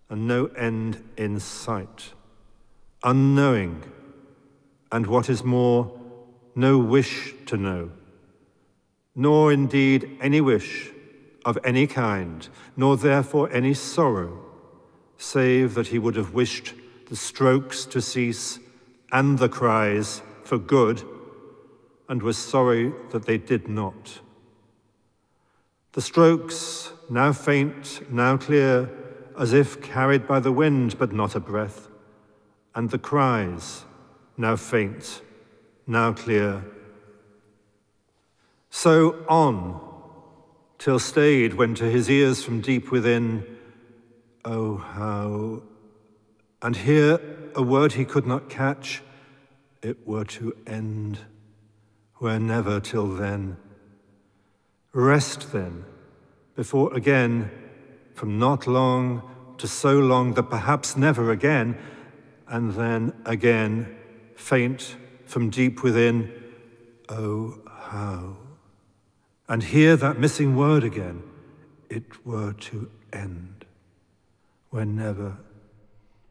and no end in sight, unknowing, and what is more, no wish to know, nor indeed any wish of any kind, nor therefore any sorrow, save that he would have wished the strokes to cease and the cries for good, and was sorry that they did not. The strokes, now faint, now clear, as if carried by the wind, but not a breath, and the cries, now faint, now clear. So on, till stayed when to his ears from deep within, oh how, and here a word he could not catch, it were to end, where never till then. Rest then, before again, from not long to so long that perhaps never again, and then again, faint from deep within, oh how. And hear that missing word again, it were to end, where never